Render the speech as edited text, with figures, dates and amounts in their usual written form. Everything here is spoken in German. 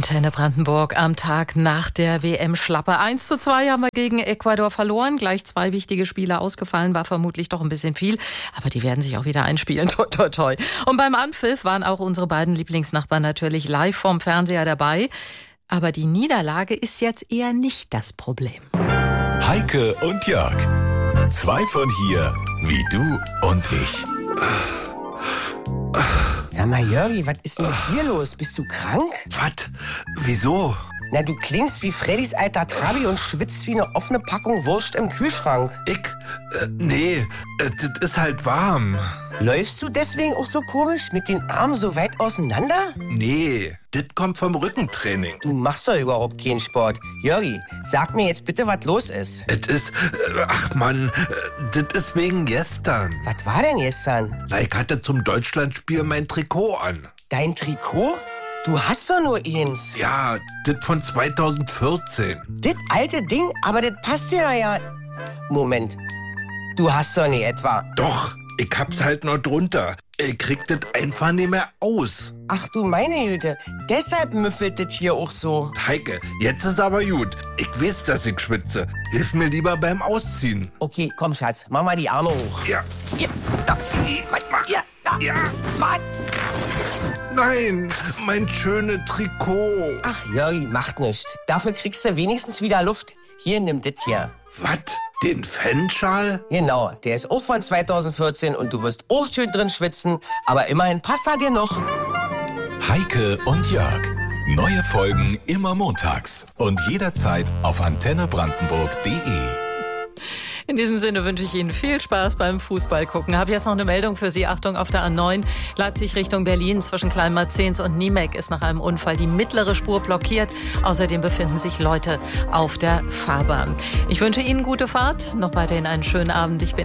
Antenne Brandenburg am Tag nach der WM-Schlappe. 1:2 haben wir gegen Ecuador verloren. Gleich 2 wichtige Spiele ausgefallen, war vermutlich doch ein bisschen viel. Aber die werden sich auch wieder einspielen. Toi, toi, toi. Und beim Anpfiff waren auch unsere beiden Lieblingsnachbarn natürlich live vorm Fernseher dabei. Aber die Niederlage ist jetzt eher nicht das Problem. Heike und Jörg. 2 von hier, wie du und ich. Sag mal, Jörgi, was ist denn mit dir los? Bist du krank? Was? Wieso? Na, du klingst wie Freddys alter Trabi und schwitzt wie eine offene Packung Wurst im Kühlschrank. Nee, das ist halt warm. Läufst du deswegen auch so komisch, mit den Armen so weit auseinander? Nee, das kommt vom Rückentraining. Du machst doch überhaupt keinen Sport. Jörgi, sag mir jetzt bitte, was los ist. Es ist, das ist wegen gestern. Was war denn gestern? Ich hatte zum Deutschlandspiel mein Trikot an. Dein Trikot? Du hast doch nur eins. Ja, das von 2014. Das alte Ding, aber das passt dir ja. Moment, du hast doch nicht etwa. Doch, ich hab's halt noch drunter. Ich krieg das einfach nicht mehr aus. Ach du meine Güte, deshalb müffelt das hier auch so. Heike, jetzt ist aber gut. Ich weiß, dass ich schwitze. Hilf mir lieber beim Ausziehen. Okay, komm Schatz, mach mal die Arme hoch. Ja. Hier, da, warte mal. Ja. Warte. Nein, mein schönes Trikot. Ach, Jörgi, macht nichts. Dafür kriegst du wenigstens wieder Luft. Hier, nimm das hier. Was? Den Fanschal? Genau, der ist auch von 2014 und du wirst auch schön drin schwitzen, aber immerhin passt er dir noch. Heike und Jörg. Neue Folgen immer montags und jederzeit auf antennebrandenburg.de. In diesem Sinne wünsche ich Ihnen viel Spaß beim Fußball gucken. Habe jetzt noch eine Meldung für Sie. Achtung, auf der A9 Leipzig Richtung Berlin zwischen Kleinmarzens und Niemek ist nach einem Unfall die mittlere Spur blockiert. Außerdem befinden sich Leute auf der Fahrbahn. Ich wünsche Ihnen gute Fahrt. Noch weiterhin einen schönen Abend. Ich bin